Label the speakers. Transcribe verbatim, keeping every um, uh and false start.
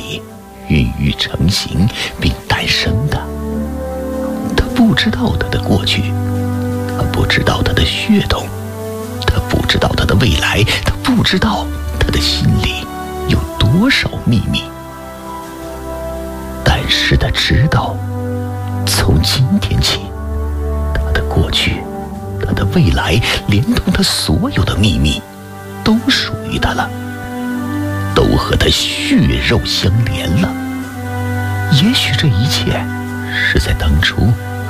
Speaker 1: 里孕育成型并诞生的。他不知道他的过去，他不知道他的血统，他不知道他的未来，他不知道他的心里有多少秘密。但是他知道，从今天起，他的过去，他的未来，连同他所有的秘密，都属于他了，都和他血肉相连了。也许这一切是在当初